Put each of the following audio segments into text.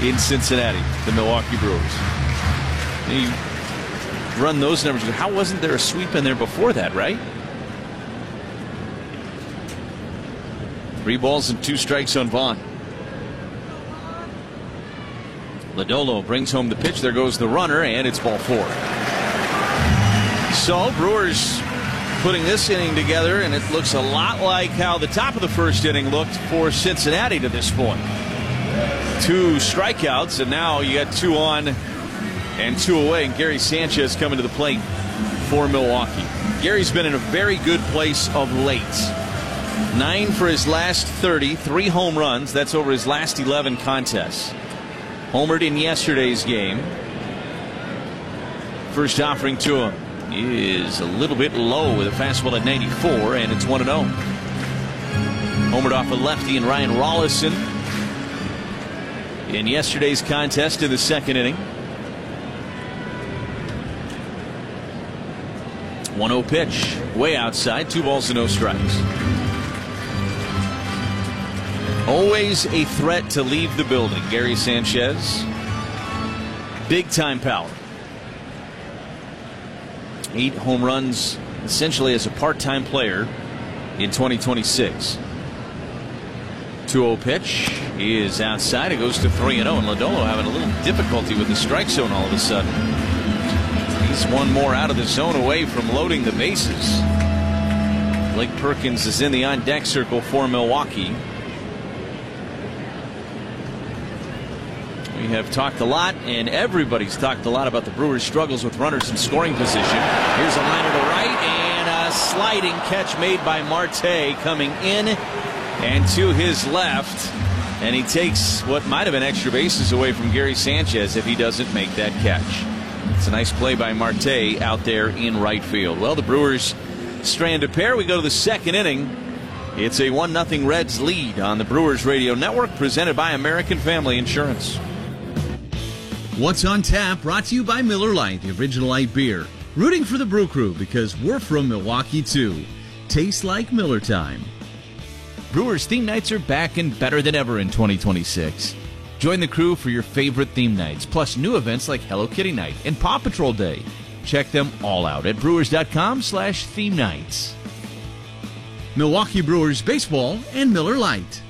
in Cincinnati, the Milwaukee Brewers. You run those numbers. How wasn't there a sweep in there before that, right? 3 balls and 2 strikes on Vaughn. Lodolo brings home the pitch. There goes the runner, and it's ball 4. So Brewers putting this inning together, and it looks a lot like how the top of the first inning looked for Cincinnati to this point. 2 strikeouts, and now you got 2 on and 2 away, and Gary Sanchez coming to the plate for Milwaukee. Gary's been in a very good place of late. 9 for his last 30, 3 home runs. That's over his last 11 contests. Homered in yesterday's game. First offering to him is a little bit low with a fastball at 94, and it's 1-0. Homered off a lefty and Ryan Rollison in yesterday's contest in the second inning. 1-0 pitch, way outside, 2 balls and no strikes. Always a threat to leave the building, Gary Sanchez. Big time power. 8 home runs essentially as a part-time player in 2026. 2-0 pitch is outside. It goes to 3-0, and Lodolo having a little difficulty with the strike zone all of a sudden. He's 1 more out of the zone away from loading the bases. Blake Perkins is in the on-deck circle for Milwaukee. We have talked a lot, and everybody's talked a lot about the Brewers' struggles with runners in scoring position. Here's a liner to right, and a sliding catch made by Marte coming in and to his left. And he takes what might have been extra bases away from Gary Sanchez if he doesn't make that catch. It's a nice play by Marte out there in right field. Well, the Brewers strand a pair. We go to the second inning. It's a 1-0 Reds lead on the Brewers Radio Network, presented by American Family Insurance. What's on Tap, brought to you by Miller Lite, the original light beer. Rooting for the Brew Crew because we're from Milwaukee, too. Tastes like Miller time. Brewers theme nights are back and better than ever in 2026. Join the crew for your favorite theme nights, plus new events like Hello Kitty Night and Paw Patrol Day. Check them all out at brewers.com/theme nights. Milwaukee Brewers baseball and Miller Lite.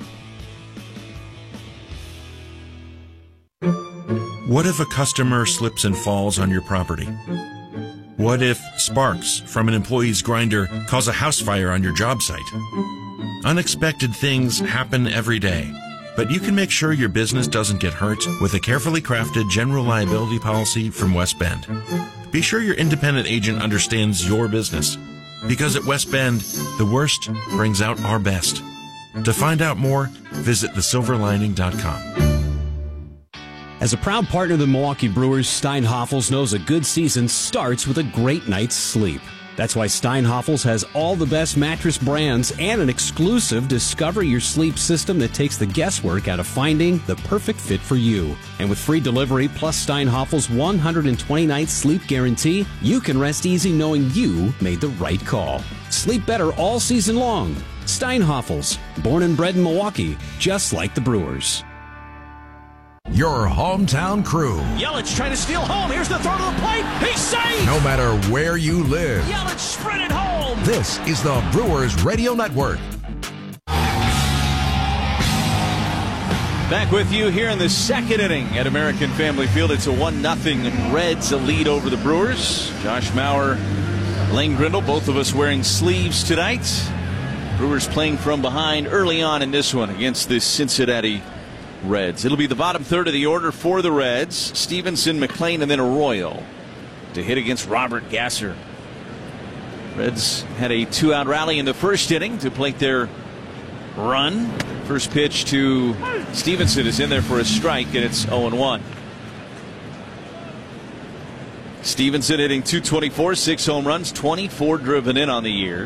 What if a customer slips and falls on your property? What if sparks from an employee's grinder cause a house fire on your job site? Unexpected things happen every day, but you can make sure your business doesn't get hurt with a carefully crafted general liability policy from West Bend. Be sure your independent agent understands your business, because at West Bend, the worst brings out our best. To find out more, visit thesilverlining.com. As a proud partner of the Milwaukee Brewers, Steinhoffels knows a good season starts with a great night's sleep. That's why Steinhoffels has all the best mattress brands and an exclusive Discover Your Sleep system that takes the guesswork out of finding the perfect fit for you. And with free delivery plus Steinhoffels' 120-night sleep guarantee, you can rest easy knowing you made the right call. Sleep better all season long. Steinhoffels, born and bred in Milwaukee, just like the Brewers. Your hometown crew. Yelich trying to steal home. Here's the throw to the plate. He's safe! No matter where you live. Yelich sprinted home. This is the Brewers Radio Network. Back with you here in the second inning at American Family Field. It's a 1-0 Reds lead over the Brewers. Josh Mauer, Lane Grindle, both of us wearing sleeves tonight. Brewers playing from behind early on in this one against the Cincinnati Reds. It'll be the bottom third of the order for the Reds. Stevenson, McLean, and then Arroyo to hit against Robert Gasser. Reds had a 2-out rally in the first inning to plate their run. First pitch to Stevenson is in there for a strike, and it's 0-1. Stevenson hitting .224, 6 home runs, 24 driven in on the year.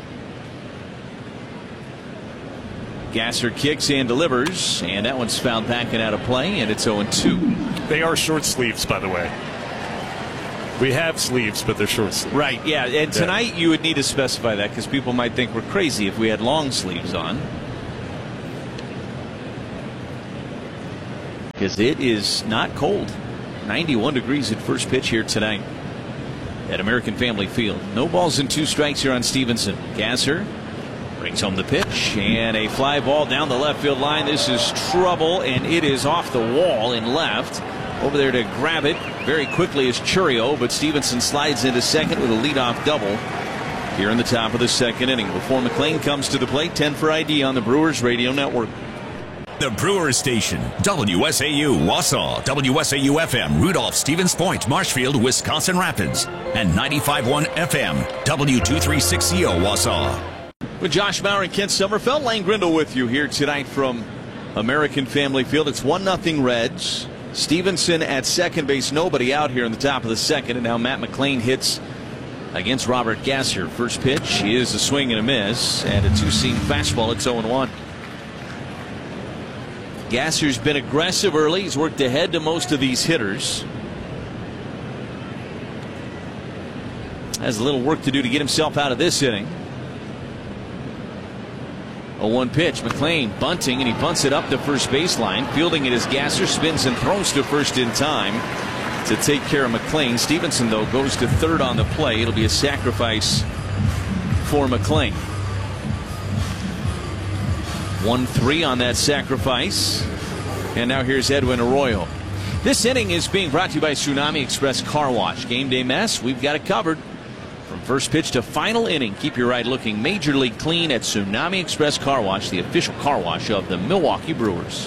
Gasser kicks and delivers, and that one's fouled back and out of play, and it's 0-2. They are short sleeves, by the way. We have sleeves, but they're short sleeves. Right, yeah, and tonight you would need to specify that because people might think we're crazy if we had long sleeves on. because it is not cold. 91 degrees at first pitch here tonight at American Family Field. No balls and 2 strikes here on Stevenson. Gasser brings home the pitch, and a fly ball down the left field line. This is trouble, and it is off the wall in left. Over there to grab it very quickly is Churio, but Stevenson slides into second with a leadoff double here in the top of the second inning. Before McLean comes to the plate, 10 for ID on the Brewers Radio Network. The Brewers Station, WSAU Wausau, WSAU FM Rudolph, Stevens Point, Marshfield, Wisconsin Rapids, and 95.1 FM, W236CO Wausau. With Josh Mauer and Kent Sommerfeld, Lane Grindle with you here tonight from American Family Field. It's 1-0 Reds. Stevenson at second base, nobody out here in the top of the second, and now Matt McLean hits against Robert Gasser. First pitch is a swing and a miss, and a 2-seam fastball. It's 0-1. Gasser's been aggressive early. He's worked ahead to most of these hitters. Has a little work to do to get himself out of this inning. 0-1 pitch. McLean bunting, and he bunts it up the first baseline. Fielding it as Gasser spins and throws to first in time to take care of McLean. Stevenson, though, goes to third on the play. It'll be a sacrifice for McLean. 1-3 on that sacrifice. And now here's Edwin Arroyo. This inning is being brought to you by Tsunami Express Car Wash. Game day mess, we've got it covered. From first pitch to final inning, keep your ride looking majorly clean at Tsunami Express Car Wash, the official car wash of the Milwaukee Brewers.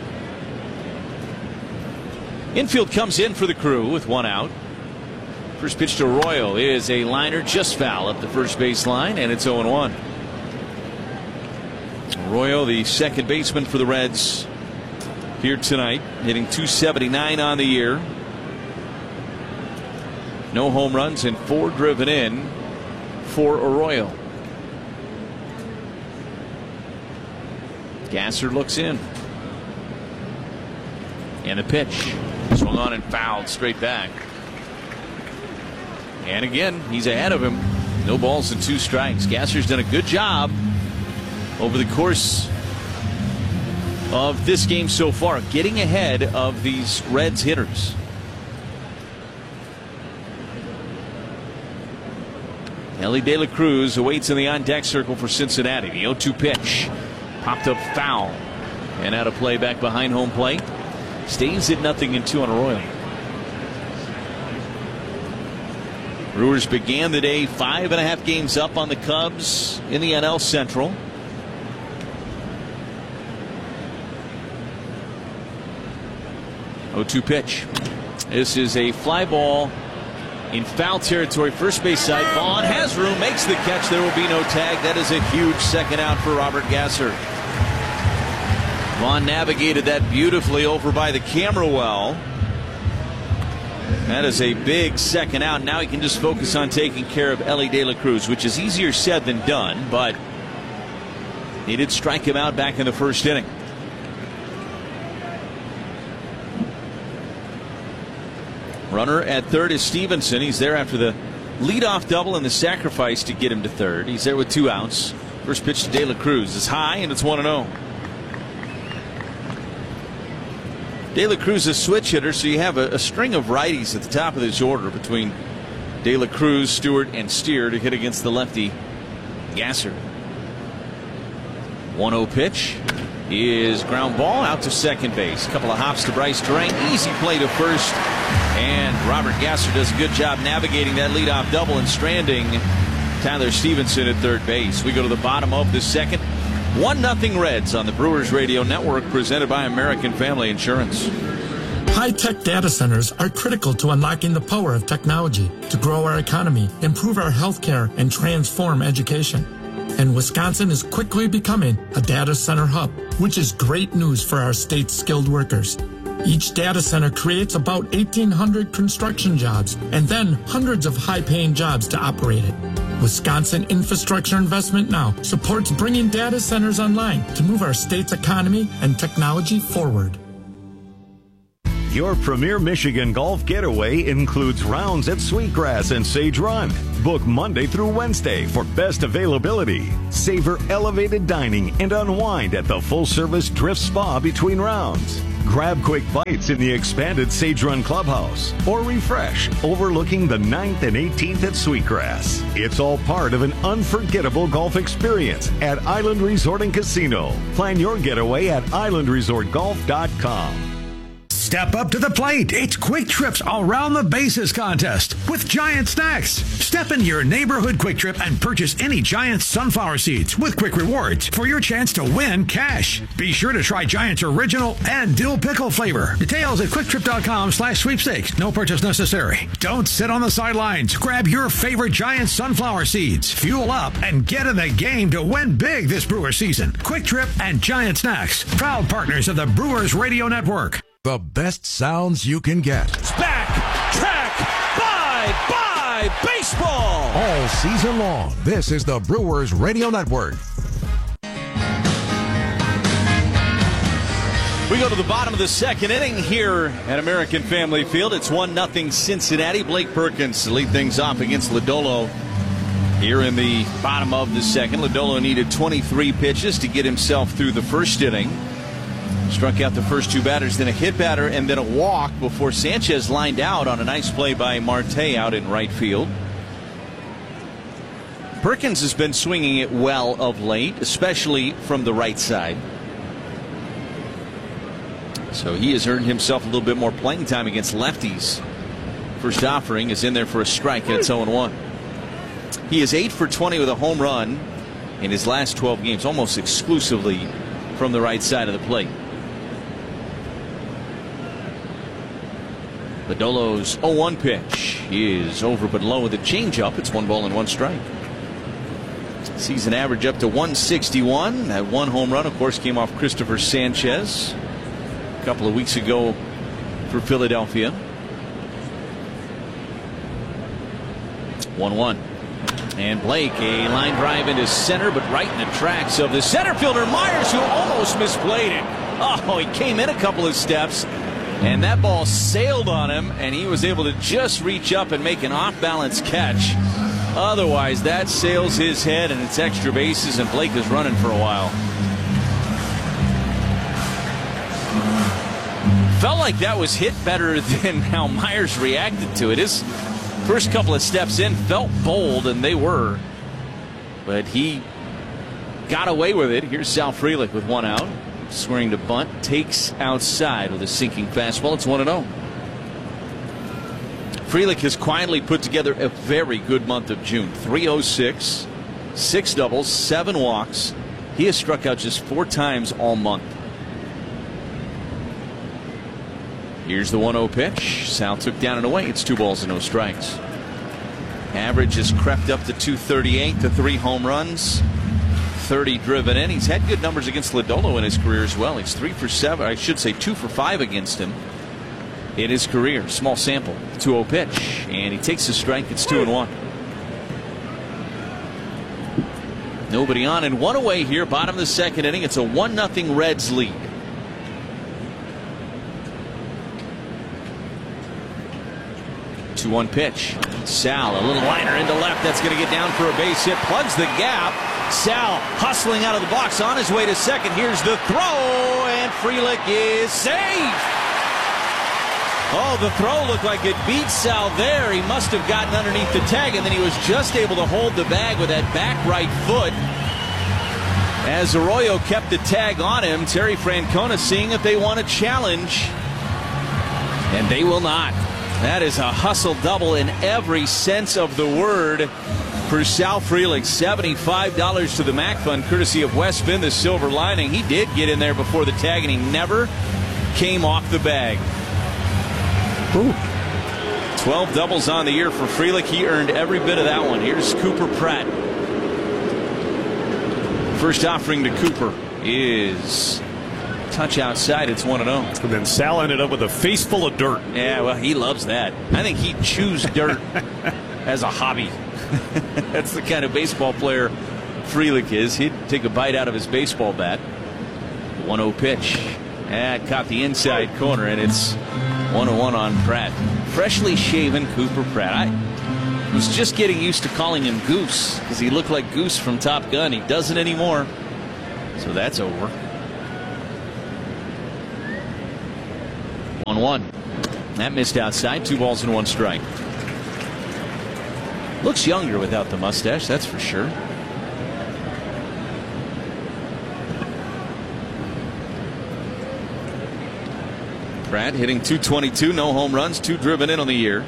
Infield comes in for the Crew with 1 out. First pitch to Arroyo is a liner just foul up the first baseline, and it's 0-1. Arroyo, the second baseman for the Reds here tonight, hitting .279 on the year. No home runs and 4 driven in for Arroyo. Gasser looks in. And the pitch. Swung on and fouled straight back. And again, he's ahead of him. No balls and 2 strikes. Gasser's done a good job over the course of this game so far, getting ahead of these Reds hitters. Ellie De La Cruz awaits in the on-deck circle for Cincinnati. The 0-2 pitch popped up foul and out of play back behind home plate. Stays at 0-2 on Arroyo. Brewers began the day 5.5 games up on the Cubs in the NL Central. Oh, 2 pitch. This is a fly ball in foul territory. First base side. Vaughn has room, makes the catch. There will be no tag. That is a huge second out for Robert Gasser. Vaughn navigated that beautifully over by the camera well. That is a big second out. Now he can just focus on taking care of Ellie De La Cruz, which is easier said than done, but he did strike him out back in the first inning. Runner at third is Stevenson. He's there after the leadoff double and the sacrifice to get him to third. He's there with 2 outs. First pitch to De La Cruz is high, and it's 1-0. De La Cruz is a switch hitter, so you have a string of righties at the top of this order between De La Cruz, Stewart, and Steer to hit against the lefty Gasser. 1-0 pitch is ground ball out to second base. A couple of hops to Bryce Terang. Easy play to first. And Robert Gasser does a good job navigating that leadoff double and stranding Tyler Stevenson at third base. We go to the bottom of the second. 1-0 Reds on the Brewers Radio Network, presented by American Family Insurance. High-tech data centers are critical to unlocking the power of technology to grow our economy, improve our healthcare, and transform education. And Wisconsin is quickly becoming a data center hub, which is great news for our state's skilled workers. Each data center creates about 1,800 construction jobs and then hundreds of high-paying jobs to operate it. Wisconsin Infrastructure Investment Now supports bringing data centers online to move our state's economy and technology forward. Your premier Michigan golf getaway includes rounds at Sweetgrass and Sage Run. Book Monday through Wednesday for best availability. Savor elevated dining and unwind at the full-service Drift Spa between rounds. Grab quick bites in the expanded Sage Run Clubhouse or refresh overlooking the 9th and 18th at Sweetgrass. It's all part of an unforgettable golf experience at Island Resort and Casino. Plan your getaway at islandresortgolf.com. Step up to the plate. It's Quick Trip's Around the Bases contest with Giant Snacks. Step into your neighborhood Quick Trip and purchase any Giant sunflower seeds with Quick Rewards for your chance to win cash. Be sure to try Giant's original and dill pickle flavor. Details at quicktrip.com/sweepstakes. No purchase necessary. Don't sit on the sidelines. Grab your favorite Giant sunflower seeds. Fuel up and get in the game to win big this Brewers season. Quick Trip and Giant Snacks, proud partners of the Brewers Radio Network. The best sounds you can get. It's back, track, bye, baseball. All season long, this is the Brewers Radio Network. We go to the bottom of the second inning here at American Family Field. It's 1-0 Cincinnati. Blake Perkins to lead things off against Lodolo here in the bottom of the second. Lodolo needed 23 pitches to get himself through the first inning. Struck out the first two batters, then a hit batter, and then a walk before Sanchez lined out on a nice play by Marte out in right field. Perkins has been swinging it well of late, especially from the right side. So he has earned himself a little bit more playing time against lefties. First offering is in there for a strike, and it's 0-1. He is 8 for 20 with a home run in his last 12 games, almost exclusively from the right side of the plate. Lodolo's 0-1 pitch is over but low with a changeup. It's 1-1 strike. Season average up to 161. That one home run, of course, came off Christopher Sanchez a couple of weeks ago for Philadelphia. 1-1. And Blake, a line drive into center, but right in the tracks of the center fielder Myers, who almost misplayed it. Oh, he came in a couple of steps, and that ball sailed on him, and he was able to just reach up and make an off-balance catch. Otherwise, that sails his head, and it's extra bases, and Blake is running for a while. Felt like that was hit better than how Myers reacted to it. His first couple of steps in felt bold, and they were. But he got away with it. Here's Sal Frelick with one out. Swearing to bunt. Takes outside with a sinking fastball. It's 1-0. Frelick has quietly put together a very good month of June. 306, 6 doubles, 7 walks. He has struck out just 4 times all month. Here's the 1-0 pitch. Sal took down and away. It's 2 balls and no strikes. Average has crept up to 238 to 3 home runs. 30 driven in. He's had good numbers against Lodolo in his career as well. He's 3 for 7. I should say 2 for 5 against him in his career. Small sample. 2-0 pitch. And he takes a strike. It's 2-1. Nobody on and 1 away here. Bottom of the second inning. It's a 1-0 Reds lead. 2-1 pitch. Sal, a little liner into left. That's going to get down for a base hit. Plugs the gap. Sal hustling out of the box on his way to second. Here's the throw, and Frelick is safe. Oh, the throw looked like it beat Sal there. He must have gotten underneath the tag, and then he was just able to hold the bag with that back right foot. As Arroyo kept the tag on him, Terry Francona seeing if they want a challenge, and they will not. That is a hustle double in every sense of the word for Sal Frelick. $75 to the MAC Fund, courtesy of West Bend, the silver lining. He did get in there before the tag, and he never came off the bag. Ooh. 12 doubles on the year for Frelick. He earned every bit of that one. Here's Cooper Pratt. First offering to Cooper is touch outside. It's 1-0. And then Sal ended up with a face full of dirt. Yeah, well, he loves that. I think he chews dirt as a hobby. That's the kind of baseball player Frelick is. He'd take a bite out of his baseball bat. 1-0 pitch. That caught the inside corner, and it's 1-1 on Pratt. Freshly shaven Cooper Pratt. I was just getting used to calling him Goose because he looked like Goose from Top Gun. He doesn't anymore. So that's over. 1-1. That missed outside. 2 balls and 1 strike. Looks younger without the mustache, that's for sure. Pratt hitting .222, no home runs, 2 driven in on the year.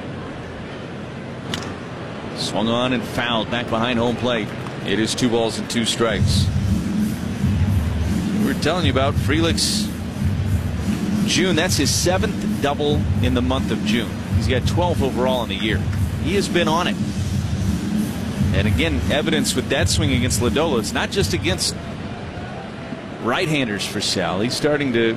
Swung on and fouled back behind home plate. It is 2 balls and 2 strikes. We're telling you about Frelick's June. That's his 7th double in the month of June. He's got 12 overall in the year. He has been on it. And again, evidence with that swing against Lodolo. It's not just against right-handers for Sal. He's starting to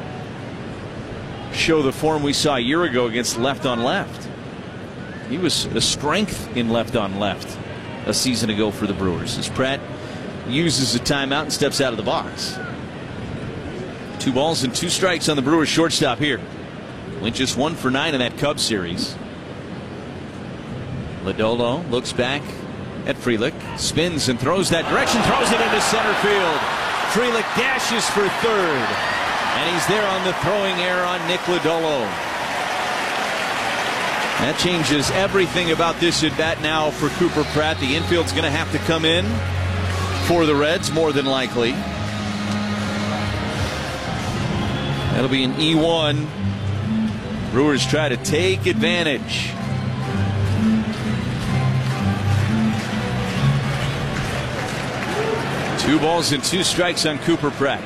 show the form we saw a year ago against left-on-left. He was a strength in left-on-left a season ago for the Brewers, as Pratt uses a timeout and steps out of the box. 2 balls and 2 strikes on the Brewers shortstop here. Went just 1 for 9 in that Cubs series. Lodolo looks back at Frelick, spins and throws that direction, throws it into center field. Frelick dashes for third, and he's there on the throwing error on Nick Lodolo. That changes everything about this at bat now for Cooper Pratt. The infield's going to have to come in for the Reds, more than likely. That'll be an E1. Brewers try to take advantage. Two balls and 2 strikes on Cooper Pratt.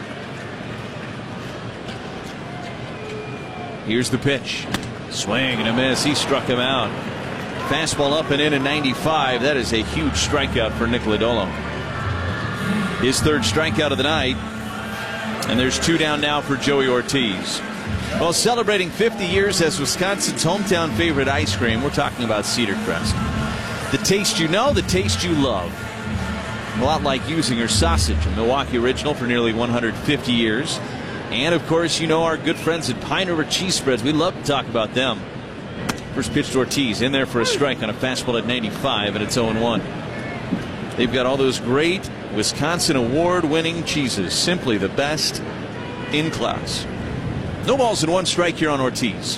Here's the pitch. Swing and a miss. He struck him out. Fastball up and in at 95. That is a huge strikeout for Nick Lodolo. His 3rd strikeout of the night. And there's 2 down now for Joey Ortiz. Well, celebrating 50 years as Wisconsin's hometown favorite ice cream, we're talking about Cedar Crest. The taste you know, the taste you love. A lot like using your sausage, a Milwaukee original for nearly 150 years. And, of course, you know our good friends at Pine River Cheese Spreads. We love to talk about them. First pitch to Ortiz, in there for a strike on a fastball at 95, and it's 0-1. They've got all those great Wisconsin award-winning cheeses. Simply the best in class. No balls and 1 strike here on Ortiz.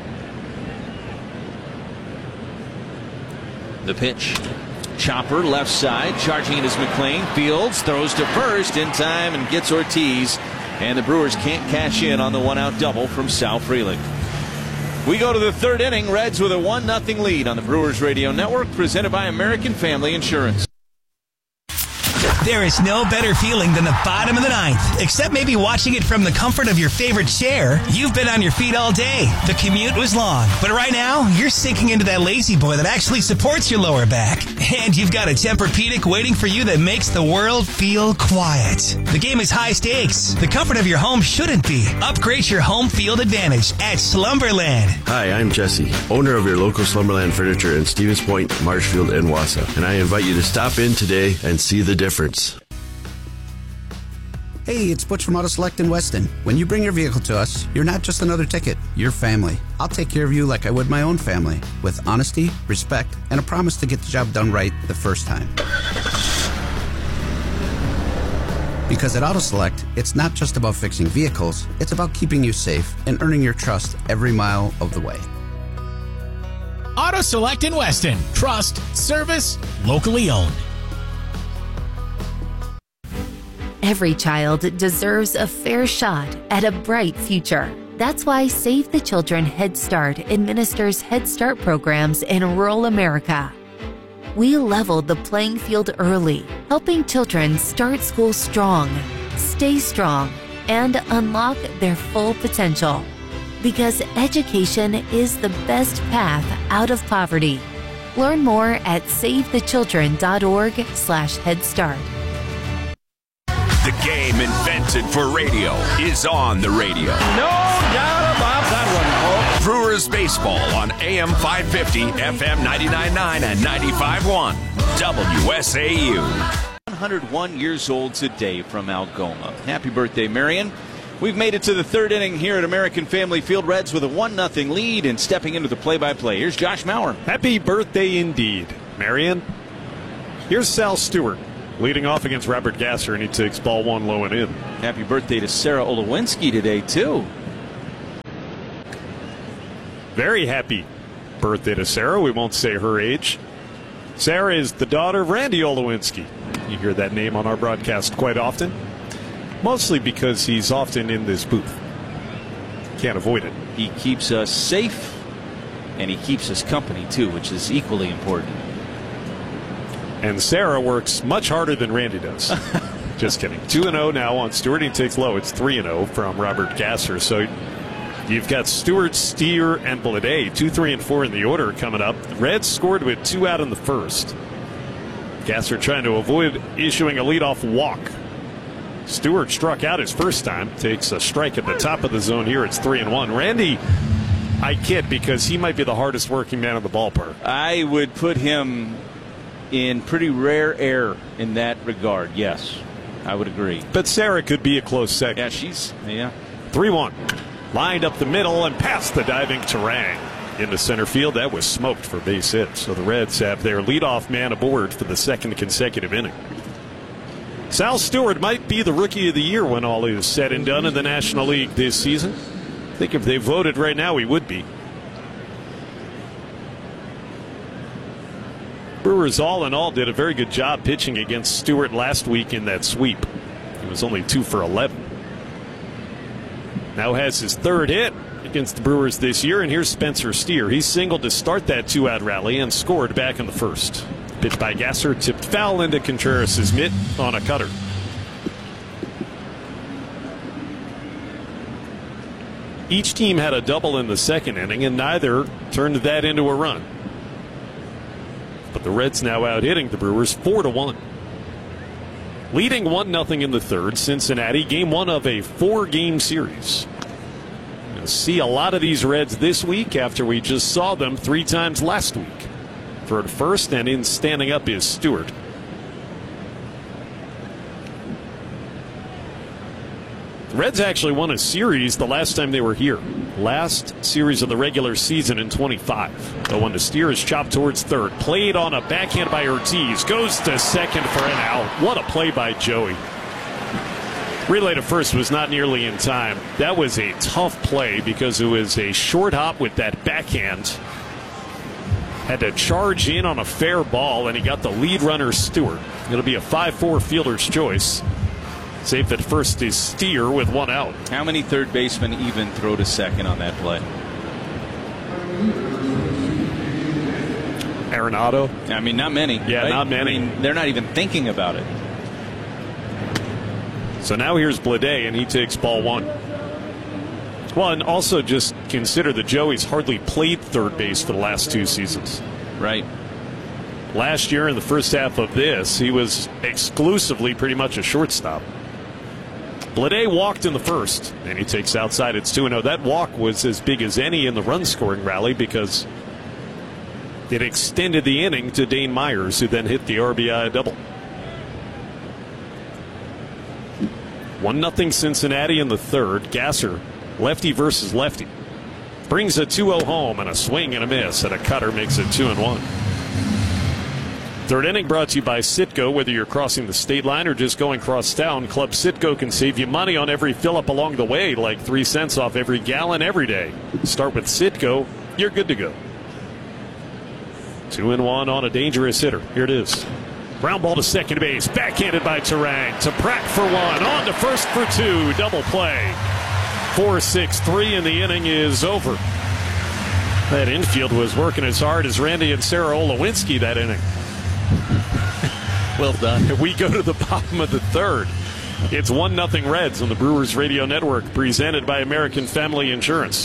The pitch. Chopper left side, charging it is McLean. Fields throws to first in time and gets Ortiz. And the Brewers can't cash in on the 1-out double from Sal Frelick. We go to the 3rd inning. Reds with a 1-0 lead on the Brewers Radio Network, presented by American Family Insurance. There is no better feeling than the bottom of the 9th, except maybe watching it from the comfort of your favorite chair. You've been on your feet all day. The commute was long, but right now, you're sinking into that lazy boy that actually supports your lower back. And you've got a Tempur-Pedic waiting for you that makes the world feel quiet. The game is high stakes. The comfort of your home shouldn't be. Upgrade your home field advantage at Slumberland. Hi, I'm Jesse, owner of your local Slumberland Furniture in Stevens Point, Marshfield, and Wausau. And I invite you to stop in today and see the difference. Hey, it's Butch from Auto Select in Weston. When you bring your vehicle to us, you're not just another ticket, you're family. I'll take care of you like I would my own family, with honesty, respect, and a promise to get the job done right the first time. Because at Auto Select, it's not just about fixing vehicles, it's about keeping you safe and earning your trust every mile of the way. Auto Select in Weston. Trust, service, locally owned. Every child deserves a fair shot at a bright future. That's why Save the Children Head Start administers Head Start programs in rural America. We leveled the playing field early, helping children start school strong, stay strong, and unlock their full potential. Because education is the best path out of poverty. Learn more at savethechildren.org/Head Start. The game invented for radio is on the radio. No doubt about that one, folks. Brewers baseball on AM 550, FM 99.9 and 95.1. WSAU. 101 years old today from Algoma. Happy birthday, Marion. We've made it to the 3rd inning here at American Family Field. Reds with a 1-0 lead and stepping into the play-by-play. Here's Josh Maurer. Happy birthday indeed, Marion. Here's Sal Stewart. Leading off against Robert Gasser, and he takes ball 1 low and in. Happy birthday to Sarah Olowinski today, too. Very happy birthday to Sarah. We won't say her age. Sarah is the daughter of Randy Olowinski. You hear that name on our broadcast quite often, mostly because he's often in this booth. Can't avoid it. He keeps us safe, and he keeps us company, too, which is equally important. And Sarah works much harder than Randy does. Just kidding. 2-0 now on Stewart. He takes low. It's 3-0 from Robert Gasser. So you've got Stewart, Steer, and Blade, 2, 3, and 4 in the order coming up. Reds scored with 2 out in the first. Gasser trying to avoid issuing a leadoff walk. Stewart struck out his first time. Takes a strike at the top of the zone here. It's 3-1. Randy, I kid because he might be the hardest working man in the ballpark. I would put him in pretty rare air in that regard. Yes, I would agree. But Sarah could be a close second. Yeah. 3-1. Lined up the middle and past the diving Terang into center field. That was smoked for base hit. So the Reds have their leadoff man aboard for the second consecutive inning. Sal Stewart might be the Rookie of the Year when all is said and done in the National League this season. I think if they voted right now, he would be. Brewers all in all did a very good job pitching against Stewart last week in that sweep. He was only 2 for 11. Now has his third hit against the Brewers this year, and here's Spencer Steer. He singled to start that 2-out rally and scored back in the first. Pitch by Gasser, tipped foul into Contreras' mitt on a cutter. Each team had a double in the second inning, and neither turned that into a run. But the Reds now out hitting the Brewers 4-1. Leading 1-0 in the third, Cincinnati, game 1 of a 4-game series. You'll see a lot of these Reds this week after we just saw them 3 times last week. Throw at first, and in standing up is Stewart. The Reds actually won a series the last time they were here. Last series of the regular season in 25. The one to Steer is chopped towards third. Played on a backhand by Ortiz. Goes to second for an out. What a play by Joey. Relay to first was not nearly in time. That was a tough play because it was a short hop with that backhand. Had to charge in on a fair ball, and he got the lead runner Stewart. It'll be a 5-4 fielder's choice. Safe at first is Steer with 1 out. How many third basemen even throw to second on that play? Arenado? I mean, not many. Yeah, right? Not many. I mean, they're not even thinking about it. So now here's Blade, and he takes ball 1. Well, and also just consider that Joey's hardly played third base for the last 2 seasons. Right. Last year in the first half of this, he was exclusively pretty much a shortstop. Blade walked in the first, and he takes outside. It's 2-0. That walk was as big as any in the run-scoring rally because it extended the inning to Dane Myers, who then hit the RBI double. 1-0 Cincinnati in the third. Gasser, lefty versus lefty. Brings a 2-0 home, and a swing and a miss, and a cutter makes it 2-1. Third inning brought to you by Citgo. Whether you're crossing the state line or just going cross town, Club Citgo can save you money on every fill-up along the way, like 3 cents off every gallon every day. Start with Citgo, you're good to go. 2-1 on a dangerous hitter. Here it is. Ground ball to second base, backhanded by Terang. To Pratt for 1, on to first for 2, double play. 4-6-3, and the inning is over. That infield was working as hard as Randy and Sarah Olowinski that inning. Well done. We go to the bottom of the third. It's 1-0 Reds on the Brewers Radio Network, presented by American Family Insurance.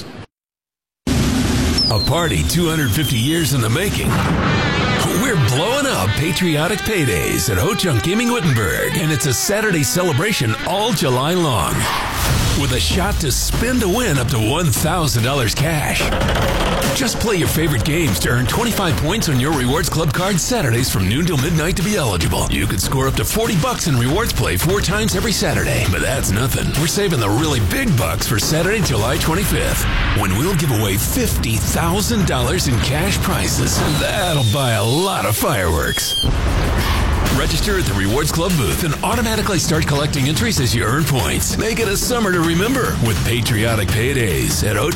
A party 250 years in the making. We're blowing up patriotic paydays at Ho-Chunk Gaming Wittenberg, and it's a Saturday celebration all July long. With a shot to spin to win up to $1,000 cash. Just play your favorite games to earn 25 points on your Rewards Club card Saturdays from noon till midnight to be eligible. You could score up to $40 in Rewards Play 4 times every Saturday. But that's nothing. We're saving the really big bucks for Saturday, July 25th, when we'll give away $50,000 in cash prizes. That'll buy a lot of fireworks. Register at the Rewards Club booth and automatically start collecting entries as you earn points. Make it a summer to remember with patriotic paydays at